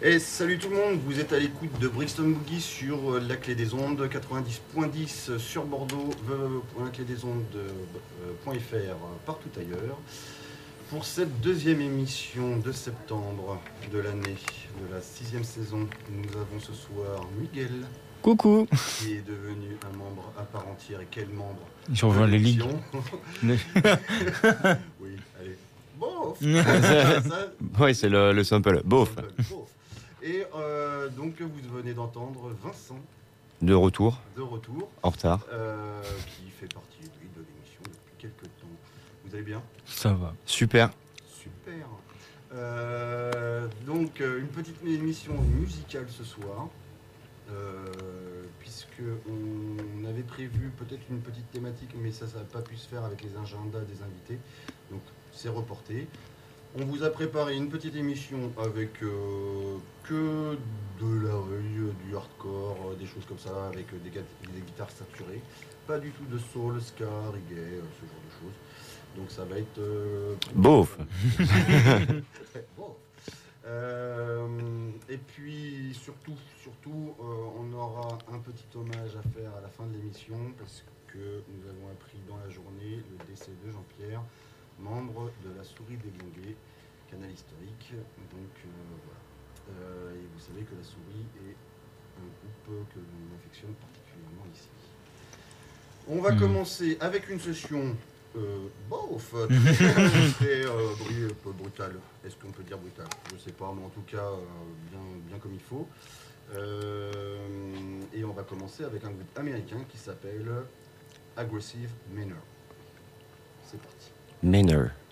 Et salut tout le monde, vous êtes à l'écoute de Brixton Boogie sur la clé des ondes 90.10 sur Bordeaux, www.laclédesondes.fr partout ailleurs. Pour cette deuxième émission de septembre de l'année, de la 6e saison, nous avons ce soir Miguel. Coucou. Qui est devenu un membre à part entière. Et quel membre? Je rejoins les ligues. Oui, allez. Bof. Oui, c'est le sample. Bof. Et donc vous venez d'entendre Vincent. De retour. En retard. Qui fait partie de l'émission depuis quelques temps. Vous allez bien? Ça va. Super. Donc une petite émission musicale ce soir. Puisque on avait prévu peut-être une petite thématique, mais ça n'a pas pu se faire avec les agendas des invités, donc c'est reporté. On vous a préparé une petite émission avec que de la rue, du hardcore, des choses comme ça, avec des guitares saturées, pas du tout de soul, ska, reggae, ce genre de choses. Donc ça va être bof. Et puis surtout, on aura un petit hommage à faire à la fin de l'émission parce que nous avons appris dans la journée le décès de Jean-Pierre, membre de la Souris Dégonguée, canal historique. Donc voilà. Et vous savez que la Souris est un groupe que l'on affectionne particulièrement ici. On va commencer avec une session bof, très brutal. Est-ce qu'on peut dire brutal? Je sais pas, mais en tout cas bien comme il faut. Et on va commencer avec un groupe américain qui s'appelle Aggressive Manor. C'est parti. Manor.